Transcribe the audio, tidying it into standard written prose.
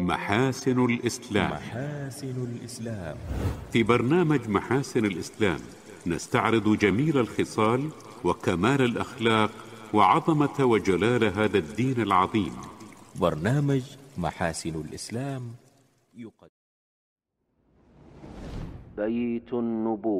محاسن الإسلام. في برنامج محاسن الإسلام نستعرض جميل الخصال وكمال الأخلاق وعظمة وجلال هذا الدين العظيم. برنامج محاسن الإسلام بيت النبوة.